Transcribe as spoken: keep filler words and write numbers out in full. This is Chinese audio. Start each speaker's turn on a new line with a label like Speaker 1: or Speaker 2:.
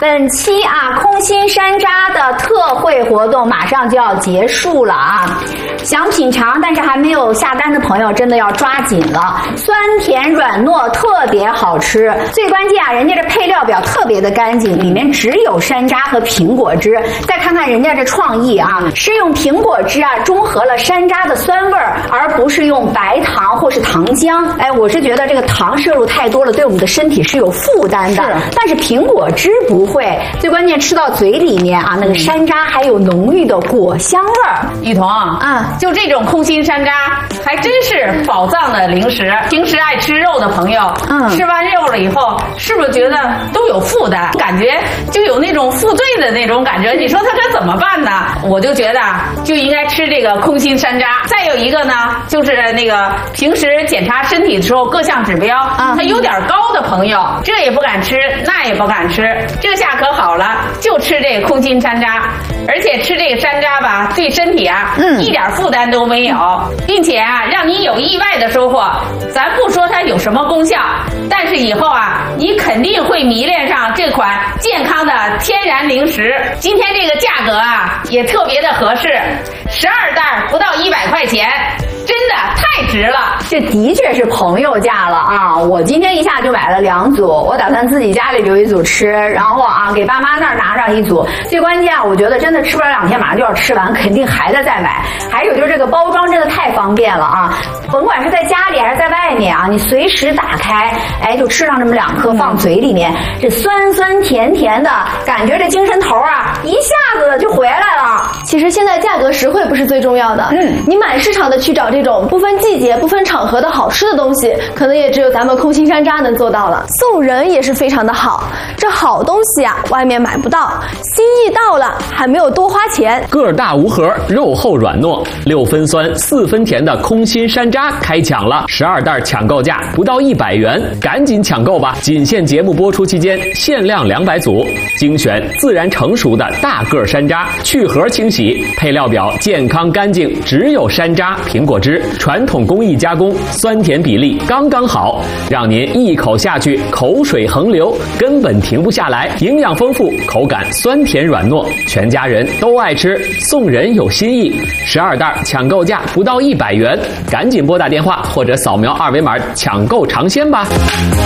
Speaker 1: 本期啊空心山楂的特惠活动马上就要结束了啊！想品尝但是还没有下单的朋友，真的要抓紧了。酸甜软糯，特别好吃。最关键啊，人家这配料表特别的干净，里面只有山楂和苹果汁。再看看人家这创意啊，是用苹果汁啊中和了山楂的酸味儿，而不是用白糖或是糖浆。哎，我是觉得这个糖摄入太多了，对我们的身体是有负担的。是，但是苹果汁不会。最关键吃到嘴里面啊，那个山楂还有浓郁的果香味儿。
Speaker 2: 雨桐啊，
Speaker 1: 啊，
Speaker 2: 就这种空心山楂还真是宝藏的零食。平时爱吃肉的朋友，嗯，吃完肉了以后，是不是觉得都有负担，感觉就有那种负罪的那种感觉？你说他这怎么办呢？我就觉得就应该吃这个空心山楂。再有一个呢，就是那个平时检查身体的时候各项指标啊，它有点高的朋友，这也不敢吃，那也不敢吃，这下可好了，就吃这个空心山楂。而且吃这个山楂吧，对身体啊，嗯，一点负担都没有，并且啊，让你有意外的收获。咱不说它有什么功效，但是以后啊，你肯定会迷恋上这款健康的天然零食。今天这个价格啊，也特别的合适，十二袋不到一百块钱。真的太值了，
Speaker 1: 这的确是朋友价了啊！我今天一下就买了两组，我打算自己家里留一组吃，然后啊给爸妈那儿拿上一组。最关键啊，我觉得真的吃不了两天，马上就要吃完，肯定还得再买。还有就是这个包装真的太方便了啊！甭管是在家里还是在外面啊，你随时打开，哎，就吃上这么两颗放嘴里面，这酸酸甜甜的感觉，这精神头啊一下子就回来了。
Speaker 3: 其实现在价格实惠不是最重要的，嗯，你满市场的去找这种不分季节不分场合的好吃的东西，可能也只有咱们空心山楂能做到了。送人也是非常的好，这好东西啊外面买不到，心意到了还没有多花钱。
Speaker 4: 个儿大无核，肉厚软糯，六分酸四分甜的空心山楂开抢了，十二袋抢购价不到一百元，赶紧抢购吧！仅限节目播出期间限量两百组，精选自然成熟的大个山楂，去核清洗，配料表健康干净，只有山楂、苹果汁，传统工艺加工，酸甜比例刚刚好，让您一口下去口水横流，根本停不下来。营养丰富，口感酸甜软糯，全家人都爱吃，送人有新意。十二袋抢购价不到一百元，赶紧拨打电话或者扫描二维码抢购尝鲜吧。